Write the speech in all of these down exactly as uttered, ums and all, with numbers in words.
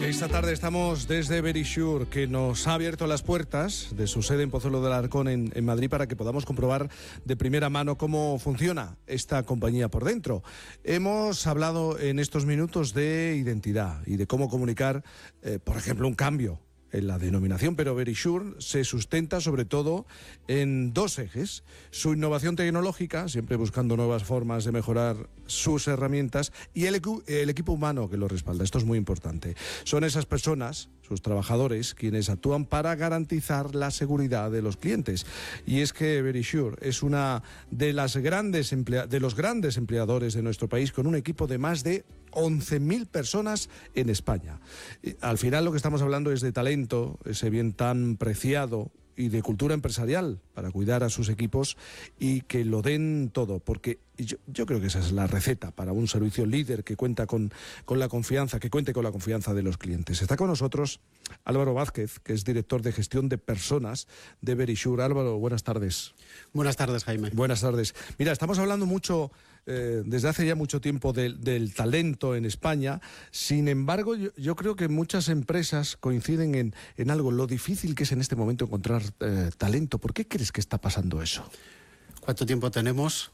Esta tarde estamos desde Verisure, que nos ha abierto las puertas de su sede en Pozuelo de Alarcón, en, en Madrid, para que podamos comprobar de primera mano cómo funciona esta compañía por dentro. Hemos hablado en estos minutos de identidad y de cómo comunicar, eh, por ejemplo, un cambio en la denominación, pero Verisure se sustenta sobre todo en dos ejes: su innovación tecnológica, siempre buscando nuevas formas de mejorar sus herramientas, y el, equ el equipo humano que lo respalda. Esto es muy importante. Son esas personas, sus trabajadores, quienes actúan para garantizar la seguridad de los clientes. Y es que Verisure es una de las grandes emplea de los grandes empleadores de nuestro país, con un equipo de más de once mil personas en España. Al final lo que estamos hablando es de talento, ese bien tan preciado, y de cultura empresarial para cuidar a sus equipos y que lo den todo, porque yo, yo creo que esa es la receta para un servicio líder que cuenta con, con la confianza, que cuente con la confianza de los clientes. Está con nosotros Álvaro Vázquez, que es director de gestión de personas de Verisure. Álvaro, buenas tardes. Buenas tardes, Jaime. Buenas tardes. Mira, estamos hablando mucho eh, desde hace ya mucho tiempo de, del talento en España. Sin embargo, yo, yo creo que muchas empresas coinciden en, en algo, lo difícil que es en este momento encontrar eh, talento. ¿Por qué crees que está pasando eso? ¿Cuánto tiempo tenemos?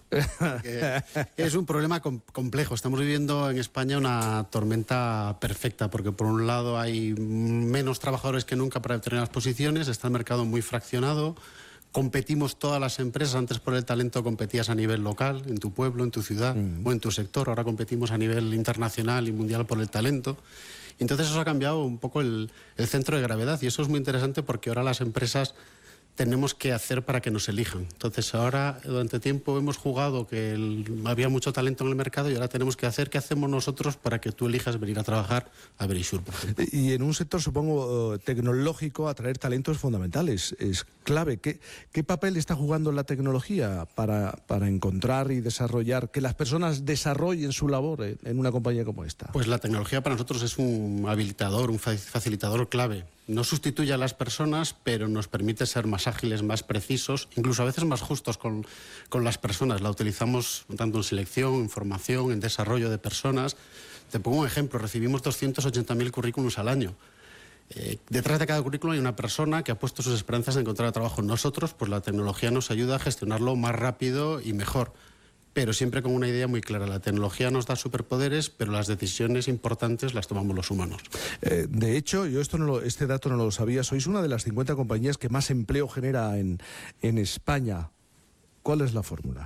Es un problema com complejo. Estamos viviendo en España una tormenta perfecta, porque por un lado hay menos trabajadores que nunca para determinadas posiciones, está el mercado muy fraccionado, competimos todas las empresas. Antes por el talento competías a nivel local, en tu pueblo, en tu ciudad mm. o en tu sector. Ahora competimos a nivel internacional y mundial por el talento. Entonces eso ha cambiado un poco el, el centro de gravedad, y eso es muy interesante porque ahora las empresas tenemos que hacer para que nos elijan. Entonces ahora, durante tiempo hemos jugado que el, había mucho talento en el mercado, y ahora tenemos que hacer qué hacemos nosotros para que tú elijas venir a trabajar a Verisure, por ejemplo. Y en un sector, supongo, tecnológico, atraer talentos fundamentales es clave. ¿Qué, qué papel está jugando la tecnología para, para encontrar y desarrollar, que las personas desarrollen su labor en, en una compañía como esta? Pues la tecnología para nosotros es un habilitador, un facilitador clave. No sustituye a las personas, pero nos permite ser más ágiles, más precisos, incluso a veces más justos con, con las personas. La utilizamos tanto en selección, en formación, en desarrollo de personas. Te pongo un ejemplo: recibimos doscientos ochenta mil currículums al año. Eh, detrás de cada currículum hay una persona que ha puesto sus esperanzas en encontrar trabajo. Nosotros, pues la tecnología nos ayuda a gestionarlo más rápido y mejor, pero siempre con una idea muy clara. La tecnología nos da superpoderes, pero las decisiones importantes las tomamos los humanos. Eh, de hecho, yo esto no lo, este dato no lo sabía. Sois una de las cincuenta compañías que más empleo genera en, en España. ¿Cuál es la fórmula?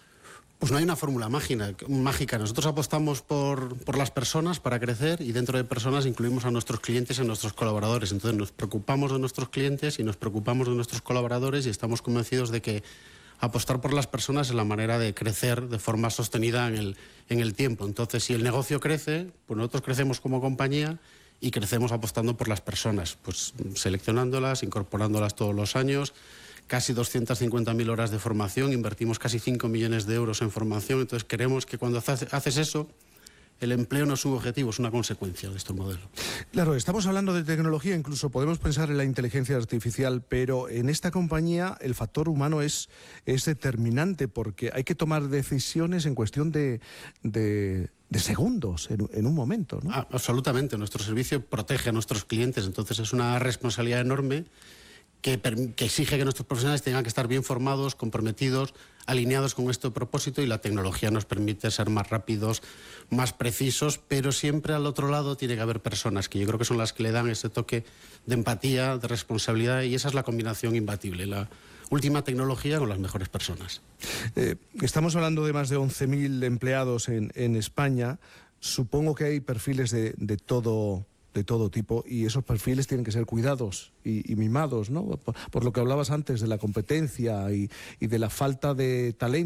Pues no hay una fórmula mágica. Nosotros apostamos por, por las personas para crecer, y dentro de personas incluimos a nuestros clientes y a nuestros colaboradores. Entonces nos preocupamos de nuestros clientes y nos preocupamos de nuestros colaboradores, y estamos convencidos de que apostar por las personas es la manera de crecer de forma sostenida en el, en el tiempo. Entonces, si el negocio crece, pues nosotros crecemos como compañía, y crecemos apostando por las personas, pues seleccionándolas, incorporándolas todos los años. Casi doscientas cincuenta mil horas de formación, invertimos casi cinco millones de euros en formación. Entonces queremos que cuando haces eso, el empleo no es un objetivo, es una consecuencia de este modelo. Claro, estamos hablando de tecnología, incluso podemos pensar en la inteligencia artificial, pero en esta compañía el factor humano es, es determinante, porque hay que tomar decisiones en cuestión de, de, de segundos, en, en un momento, ¿no? Ah, absolutamente. Nuestro servicio protege a nuestros clientes, entonces es una responsabilidad enorme que, que exige que nuestros profesionales tengan que estar bien formados, comprometidos, alineados con este propósito, y la tecnología nos permite ser más rápidos, más precisos, pero siempre al otro lado tiene que haber personas, que yo creo que son las que le dan ese toque de empatía, de responsabilidad, y esa es la combinación imbatible, la última tecnología con las mejores personas. Eh, estamos hablando de más de once mil empleados en, en España. Supongo que hay perfiles de, de todo... de todo tipo, y esos perfiles tienen que ser cuidados y, y mimados, ¿no? Por, por lo que hablabas antes de la competencia y, y de la falta de talento.